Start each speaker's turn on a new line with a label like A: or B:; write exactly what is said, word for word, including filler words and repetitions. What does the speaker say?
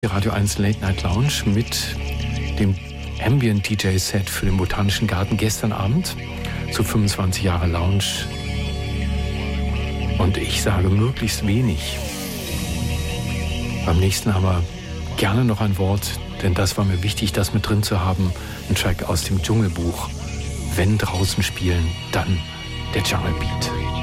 A: Die Radio eins Late Night Lounge mit dem Ambient D J Set für den Botanischen Garten gestern Abend zu fünfundzwanzig Jahre Lounge. Und ich sage möglichst wenig. Beim nächsten haben wir gerne noch ein Wort, denn das war mir wichtig, das mit drin zu haben. Ein Track aus dem Dschungelbuch. Wenn draußen spielen, dann der Jungle Beat.